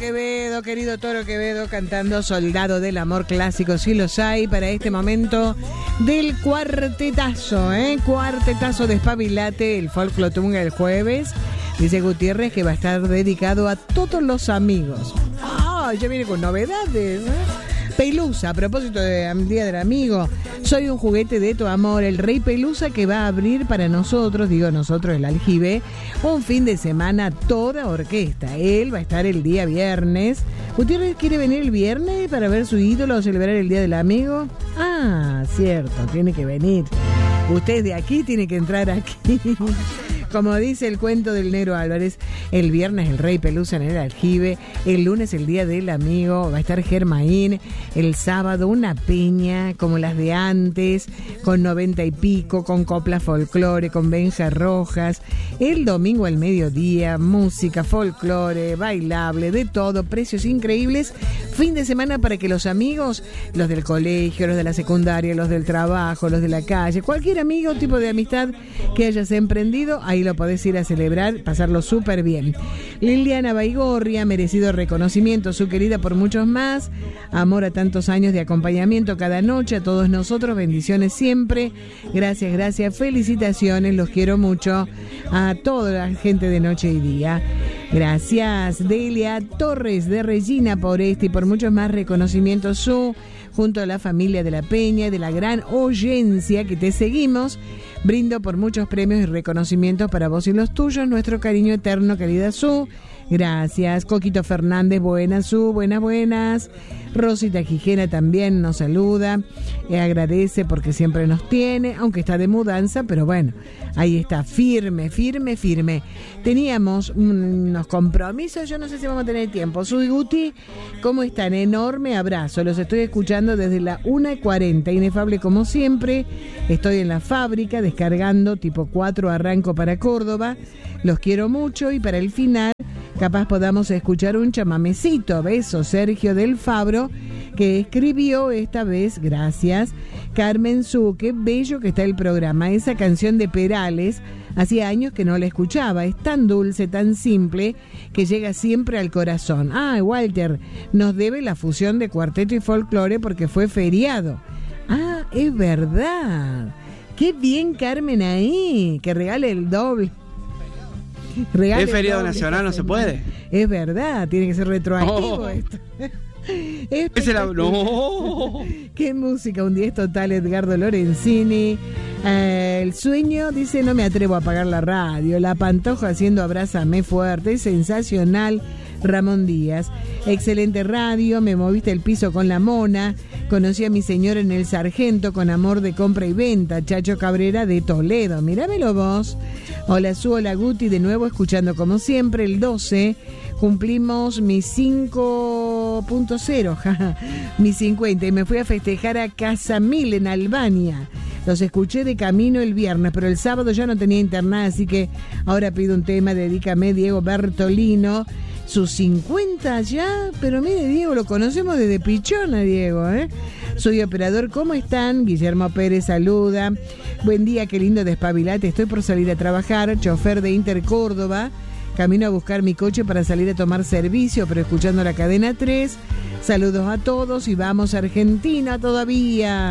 Quevedo, querido Toro Quevedo, cantando Soldado del Amor, clásico, sí los hay, para este momento del cuartetazo, cuartetazo de Espabilate, el Folclotunga el jueves. Dice Gutiérrez que va a estar dedicado a todos los amigos. Ya viene con novedades, Pelusa, a propósito del Día del Amigo, soy un juguete de tu amor, el Rey Pelusa que va a abrir para nosotros, digo nosotros, el Aljibe, un fin de semana toda orquesta. Él va a estar el día viernes. ¿Gutiérrez quiere venir el viernes para ver su ídolo o celebrar el Día del Amigo? Ah, cierto, tiene que venir. Usted de aquí tiene que entrar aquí. Como dice el cuento del Negro Álvarez, el viernes el Rey Pelusa en el Aljibe, el lunes el Día del Amigo, va a estar Germain, el sábado una peña como las de antes, con 90 y pico, con copla folclore, con Benja Rojas, el domingo al mediodía, música, folclore, bailable, de todo, precios increíbles, fin de semana para que los amigos, los del colegio, los de la secundaria, los del trabajo, los de la calle, cualquier amigo, tipo de amistad que hayas emprendido, ahí lo podés ir a celebrar, pasarlo súper bien. Liliana Baigorria, merecido reconocimiento, su querida por muchos más, amor a tantos años de acompañamiento cada noche, a todos nosotros, bendiciones siempre, gracias, felicitaciones, los quiero mucho, a toda la gente de Noche y Día. Gracias, Delia Torres de Regina, por este y por muchos más reconocimientos junto a la familia de la Peña, de la gran oyencia que te seguimos. Brindo por muchos premios y reconocimientos para vos y los tuyos, nuestro cariño eterno, querida Su. Gracias. Coquito Fernández, buenas, Su, buenas. Rosita Gijena también nos saluda, agradece porque siempre nos tiene, aunque está de mudanza, pero bueno, ahí está, firme. Teníamos unos compromisos, yo no sé si vamos a tener tiempo. Su y Guti, ¿cómo están? Enorme abrazo, los estoy escuchando desde la 1:40, inefable como siempre, estoy en la fábrica descargando, tipo 4 arranco para Córdoba, los quiero mucho y para el final capaz podamos escuchar un chamamecito. Beso, Sergio del Fabro, que escribió esta vez, gracias, Carmen Su, qué bello que está el programa. Esa canción de Perales, hacía años que no la escuchaba, es tan dulce, tan simple, que llega siempre al corazón. Ah, Walter, nos debe la fusión de cuarteto y folclore porque fue feriado. Ah, es verdad. Qué bien, Carmen, ahí, que regale el doble. Es feriado nacional, no se puede. Es verdad, tiene que ser retroactivo esto. No. Qué música, un 10 total, Edgardo Lorenzini. El sueño, dice, no me atrevo a apagar la radio. La Pantoja haciendo Abrázame fuerte, es sensacional. Ramón Díaz, excelente radio, me moviste el piso con la mona, conocí a mi señor en el Sargento con amor de compra y venta, Chacho Cabrera de Toledo, mirámelo vos. Hola Su, hola Guti, de nuevo escuchando como siempre, el 12 cumplimos mi 5.0, mi 50, y me fui a festejar a Casamil en Albania. Los escuché de camino el viernes, pero el sábado ya no tenía internet, así que ahora pido un tema, dedícame, Diego Bertolino. Sus 50 ya, pero mire, Diego, lo conocemos desde Pichona, Diego, Soy operador, ¿cómo están? Guillermo Pérez saluda. Buen día, qué lindo Despabilate, estoy por salir a trabajar, chofer de Inter Córdoba, camino a buscar mi coche para salir a tomar servicio, pero escuchando la cadena 3. Saludos a todos y vamos a Argentina todavía.